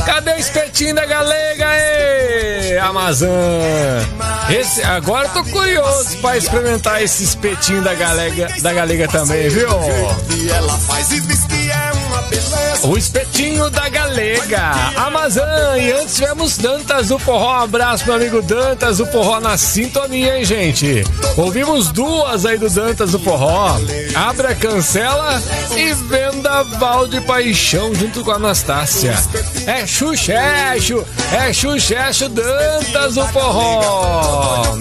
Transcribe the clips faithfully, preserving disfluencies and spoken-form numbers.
Cadê o espetinho da galega, ê? Amazon. Esse, agora eu tô curioso pra experimentar esse espetinho da galega, da galega também, viu? O espetinho da galega, Amazon. E antes tivemos Dantas do Forró. Um abraço pro amigo Dantas do Forró na sintonia, hein, gente? Ouvimos duas aí do Dantas do Forró. Abra, cancela e Vendaval de Paixão junto com a Anastácia. É Xuxexo, é Xuxexo Dantas do Forró.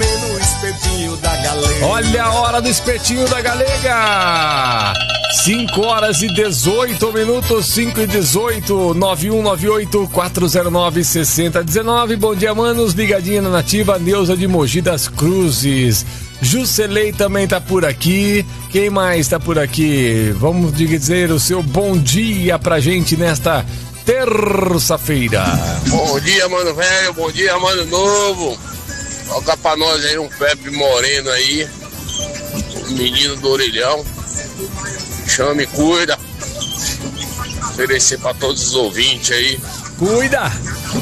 Olha a hora do espetinho da galega. cinco horas e dezoito minutos, cinco e dezoito, nove um nove oito, quatro zero nove, seis zero um nove. Bom dia, manos, ligadinha na Nativa, Neuza de Mogi das Cruzes. Juscelei também tá por aqui. Quem mais tá por aqui? Vamos dizer o seu bom dia pra gente nesta terça-feira. Bom dia, mano velho, bom dia, mano novo. Toca pra nós aí um Pepe Moreno aí, o menino do orelhão. Chame, cuida. Oferecer pra todos os ouvintes aí. Cuida!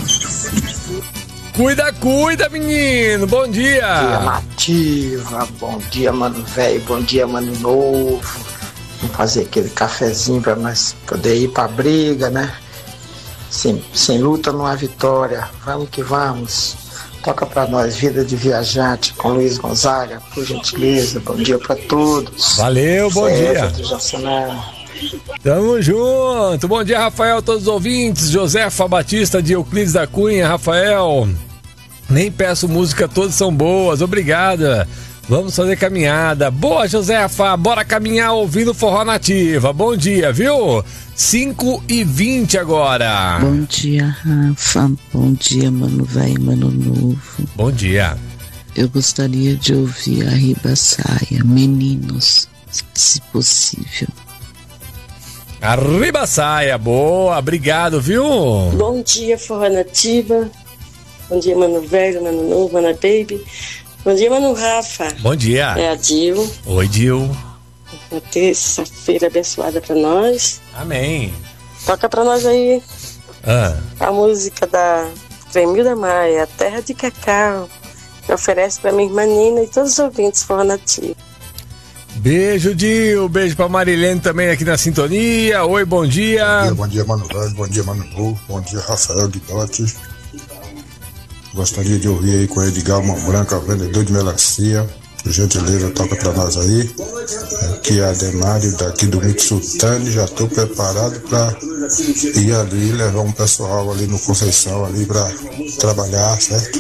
Cuida, cuida, menino! Bom dia! Bom dia, Nativa. Bom dia, mano velho. Bom dia, mano novo. Vamos fazer aquele cafezinho pra nós poder ir pra briga, né? Sem, sem luta não há vitória. Vamos que vamos. Toca pra nós, Vida de Viajante, com Luiz Gonzaga, por gentileza. Bom dia pra todos. Valeu, bom César dia. Do Jacionar. Tamo junto. Bom dia, Rafael, todos os ouvintes. Josefa Batista de Euclides da Cunha. Rafael, nem peço música, todas são boas. Obrigada. Vamos fazer caminhada. Boa, Josefa. Bora caminhar ouvindo Forró Nativa. Bom dia, viu? cinco e vinte agora. Bom dia, Rafa. Bom dia, mano velho, mano novo. Bom dia. Eu gostaria de ouvir a Ribaçaia, Meninos, se possível. A Ribaçaia, boa. Obrigado, viu? Bom dia, Forró Nativa. Bom dia, mano velho, mano novo, mano baby. Bom dia, mano Rafa. Bom dia. É a Dil. Oi, Dil. Uma terça-feira abençoada pra nós. Amém. Toca pra nós aí ah. a música da Tremilda Maia, Terra de Cacau, que oferece pra minha irmã Nina e todos os ouvintes Forró Nativa. Beijo, Dil. Beijo pra Marilene também aqui na sintonia. Oi, bom dia. Bom dia, bom dia, mano velho. Bom dia, mano novo. Bom dia, Rafael Guidotti. Gostaria de ouvir aí com o Edgar Mão Branca, vendedor de melancia. Por gentileza, toca pra nós aí. Aqui é a Demário, daqui do Mitsutani. Já tô preparado pra ir ali, levar um pessoal ali no Conceição ali pra trabalhar, certo?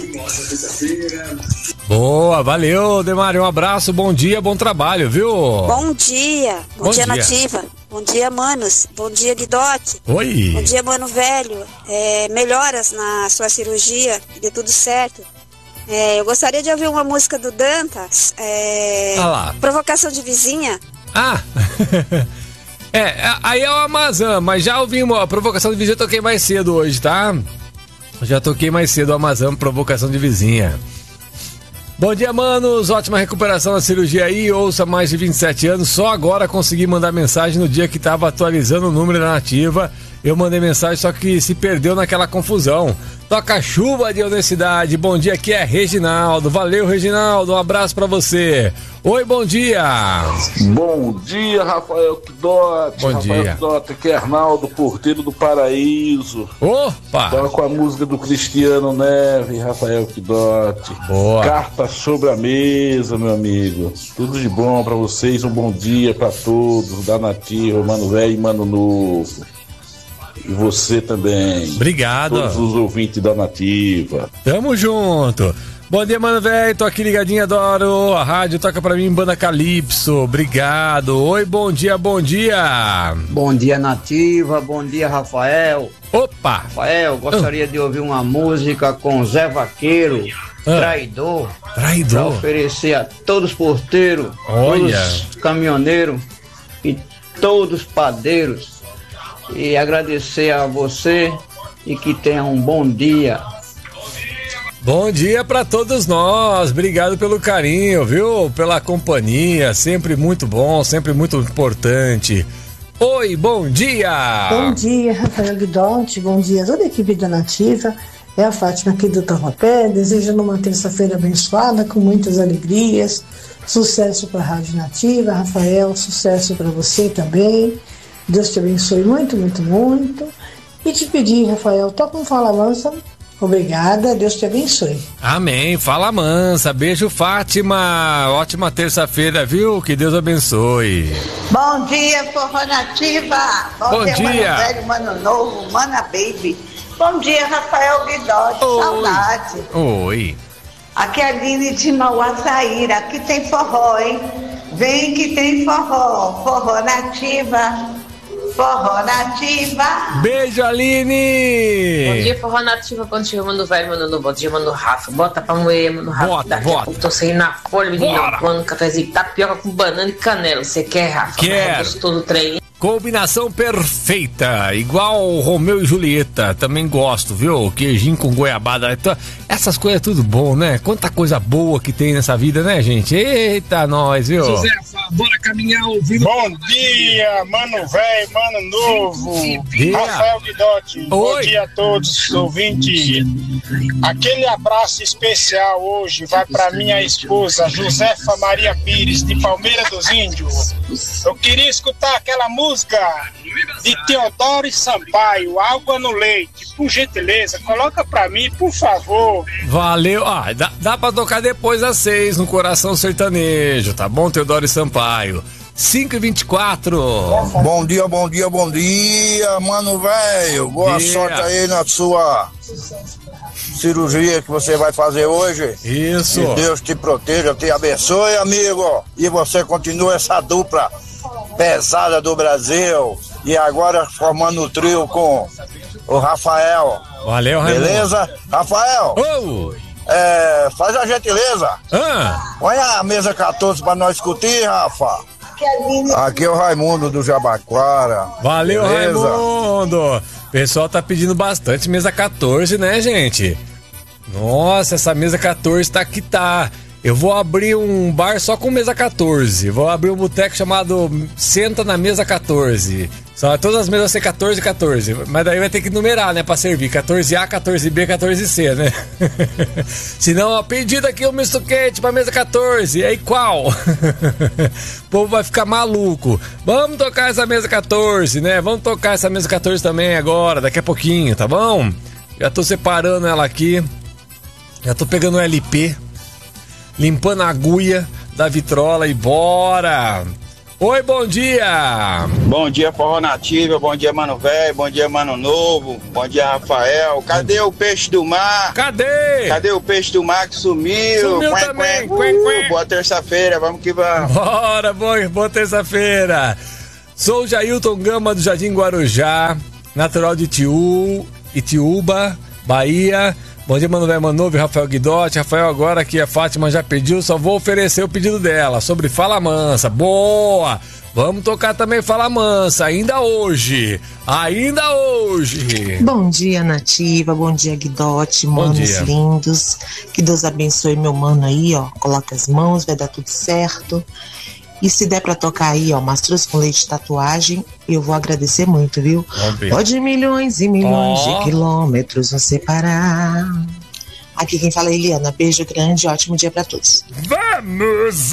Boa, valeu, Demário. Um abraço, bom dia, bom trabalho, viu? Bom dia. Bom, bom dia, dia, Nativa. Bom dia, manos. Bom dia, Guidotti. Oi. Bom dia, mano velho. É, melhoras na sua cirurgia, dê tudo certo. É, eu gostaria de ouvir uma música do Dantas. É, ah lá. Provocação de Vizinha. Ah, é, aí é o Amazon, mas já ouvimos a Provocação de Vizinha, eu toquei mais cedo hoje, tá? Já toquei mais cedo o Amazon, Provocação de Vizinha. Bom dia, manos, ótima recuperação na cirurgia aí, ouça mais de vinte e sete anos, só agora consegui mandar mensagem no dia que tava atualizando o número da Nativa, eu mandei mensagem, só que se perdeu naquela confusão. Toca chuva de honestidade, bom dia, aqui é Reginaldo, valeu, Reginaldo, um abraço pra você. Oi, bom dia. Bom dia, Rafael Guidotti. Bom Rafael dia. Guidotti, aqui é Arnaldo, porteiro do Paraíso. Opa! Toca com a música do Cristiano Neves, Rafael Guidotti. Boa. Carta sobre a mesa, meu amigo. Tudo de bom pra vocês, um bom dia pra todos, da Nativa, Mano Velho e Mano Novo. E você também. Obrigado. Todos os ouvintes da Nativa. Tamo junto. Bom dia, mano velho, tô aqui ligadinho, adoro a rádio, toca pra mim, Banda Calypso, obrigado. Oi, bom dia, bom dia. Bom dia, Nativa, bom dia, Rafael. Opa. Rafael, gostaria uh. de ouvir uma música com Zé Vaqueiro, uh. Traidor. Traidor. Pra oferecer a todos os porteiros, olha, todos os caminhoneiros e todos os padeiros. E agradecer a você e que tenha um bom dia. Bom dia para todos nós, obrigado pelo carinho, viu? Pela companhia, sempre muito bom, sempre muito importante. Oi, bom dia! Bom dia, Rafael Guidotti, bom dia a toda a equipe da Nativa. É a Fátima aqui do Tauapé, desejando uma terça-feira abençoada, com muitas alegrias. Sucesso para a Rádio Nativa. Rafael, sucesso para você também. Deus te abençoe muito, muito, muito. E te pedir, Rafael, toca um Fala Mansa. Obrigada, Deus te abençoe. Amém, Fala Mansa. Beijo, Fátima. Ótima terça-feira, viu? Que Deus abençoe. Bom dia, Forró Nativa. Bom, Bom dia, dia. Mano Velho, Mano Novo, Mana Baby. Bom dia, Rafael Guidotti. Oi. Saudade. Oi. Aqui é a Aline de Mauaçaíra. Aqui tem forró, hein? Vem que tem forró. Forró Nativa. Forró Nativa. Beijo, Aline. Bom dia, Forró Nativa. Bom dia, Mano Velho, Mano Novo. Bom dia, Mano Rafa. Bota pra moer, Mano Rafa. Bota, Daqui bota. a pouco tô saindo na folha, menino. Tomando um cafezinho, tapioca com banana e canela. Você quer, Rafa? Quero. Gostou do trem? Combinação perfeita, igual Romeu e Julieta, também gosto, viu? Queijinho com goiabada, essas coisas é tudo bom, né? Quanta coisa boa que tem nessa vida, né, gente? Eita, nós, viu? José, bora caminhar ouvindo. Bom dia, Mano Velho, Mano Novo, dia. Rafael Guidotti. Bom dia a todos, ouvintes. Aquele abraço especial hoje vai para minha esposa, Josefa Maria Pires, de Palmeira dos Índios. Eu queria escutar aquela música de Teodoro e Sampaio, Água no Leite. Por gentileza, coloca pra mim, por favor. Valeu. Ah, dá, dá pra tocar depois às seis no Coração Sertanejo, tá bom, Teodoro e Sampaio? cinco e vinte e quatro. Bom dia, bom dia, bom dia, mano velho. Boa dia. sorte aí na sua cirurgia que você vai fazer hoje. Isso. Que Deus te proteja, te abençoe, amigo. E você continua essa dupla pesada do Brasil. E agora formando o trio com o Rafael. Valeu, Raimundo. Beleza? Rafael. Oh. É, faz a gentileza. Ah. Põe a mesa quatorze pra nós discutir, Rafa. Aqui é o Raimundo do Jabaquara. Valeu, Beleza? Raimundo. O pessoal tá pedindo bastante mesa quatorze, né, gente? Nossa, essa mesa quatorze tá que tá. Eu vou abrir um bar só com mesa quatorze. Vou abrir um boteco chamado Senta na Mesa quatorze. Só todas as mesas vão ser quatorze, quatorze. Mas daí vai ter que numerar, né? Pra servir quatorze A, quatorze B, quatorze C, né? Senão, ó, pedido aqui um misto quente pra mesa quatorze. E aí qual? O povo vai ficar maluco. Vamos tocar essa mesa quatorze, né? Vamos tocar essa mesa quatorze também agora, daqui a pouquinho, tá bom? Já tô separando ela aqui. Já tô pegando o L P. Limpando a agulha da vitrola e bora! Oi, bom dia! Bom dia, Forró Nativa, bom dia, Mano Velho, bom dia, Mano Novo, bom dia, Rafael. Cadê o peixe do mar? Cadê? Cadê o peixe do mar que sumiu? Sumiu Quen, também, quen. quen, quen. Uh, boa terça-feira, vamos que vamos. Bora, boa, boa terça-feira! Sou o Jailton Gama do Jardim Guarujá, natural de Itiú, Itiúba, Bahia. Bom dia, Mano Velho, Mano Novo, Rafael Guidotti. Rafael, agora que a Fátima já pediu, só vou oferecer o pedido dela sobre Fala Mansa. Boa! Vamos tocar também Fala Mansa, ainda hoje. Ainda hoje. Bom dia, Nativa. Bom dia, Guidotti. Manos dia. lindos. Que Deus abençoe meu mano aí, ó. Coloca as mãos, vai dar tudo certo. E se der pra tocar aí, ó, Mastruz com leite de tatuagem, eu vou agradecer muito, viu? Pode milhões e milhões Oh. de quilômetros nos separar. Aqui quem fala é Eliana. Beijo grande, ótimo dia pra todos. Vamos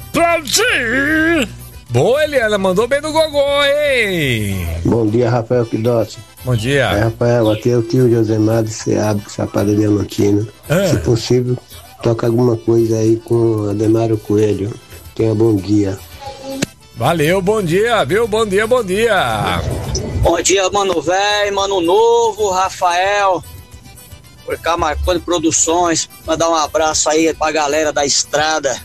aplaudir! Boa, Eliana, mandou bem no gogó, hein? Bom dia, Rafael Guidotti. Bom dia. É, Rafael, aqui é o tio Josemar de Seab, Chapada Diamantina. Ah. Se possível, toca alguma coisa aí com Ademário Coelho. Tenha bom dia. Valeu, bom dia, viu? Bom dia, bom dia. Bom dia, Mano Velho, Mano Novo, Rafael. Por cá, Marconi Produções. Mandar um abraço aí pra galera da estrada.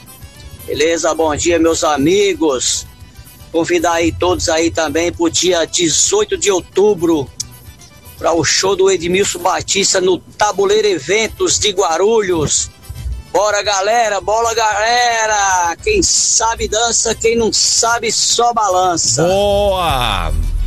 Beleza? Bom dia, meus amigos. Convidar aí todos aí também pro dia dezoito de outubro para o show do Edmilson Batista no Tabuleiro Eventos de Guarulhos. Bora, galera, bola, galera. Quem sabe dança, quem não sabe só balança. Boa!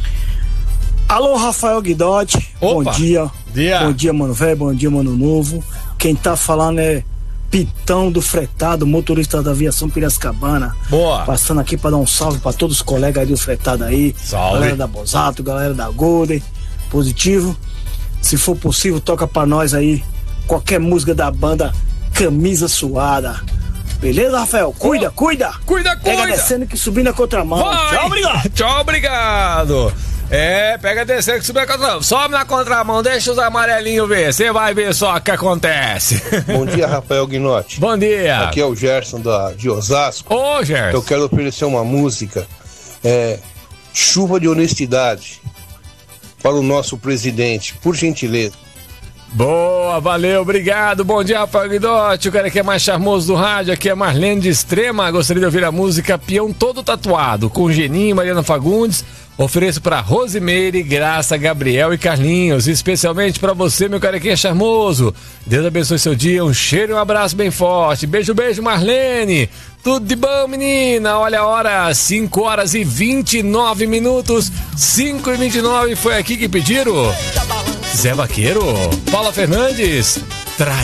Alô, Rafael Guidotti. Opa. Bom dia. Dia. Bom dia, Mano Velho. Bom dia, Mano Novo. Quem tá falando é Pitão do Fretado, motorista da aviação Piracicabana. Boa. Passando aqui pra dar um salve pra todos os colegas aí do Fretado aí. Salve. Galera da Bosato, galera da Golden. Positivo. Se for possível, toca pra nós aí qualquer música da banda Camisa Suada. Beleza, Rafael? Cuida, cuida! Cuida, cuida! Pega descendo que subindo na contramão. Vai. Tchau, obrigado! Tchau, obrigado! É, pega descendo que subindo na contramão. Sobe na contramão, deixa os amarelinhos ver. Você vai ver só o que acontece. Bom dia, Rafael Guinotti. Bom dia. Aqui é o Gerson da, de Osasco. Ô, Gerson. Eu quero oferecer uma música, é, Chuva de Honestidade, para o nosso presidente, por gentileza. Boa, valeu, obrigado. Bom dia, Rafael Guidotti. O cara que é mais charmoso do rádio, aqui é Marlene de Extrema. Gostaria de ouvir a música Peão Todo Tatuado, com Geninho, Mariana Fagundes. Ofereço para Rosimeire, Graça, Gabriel e Carlinhos, especialmente para você, meu carequinha charmoso. Deus abençoe seu dia, um cheiro e um abraço bem forte. Beijo, beijo, Marlene. Tudo de bom, menina? Olha a hora, cinco horas e vinte e nove minutos. cinco e vinte e nove, foi aqui que pediram. Zé Vaqueiro, Paula Fernandes, trai.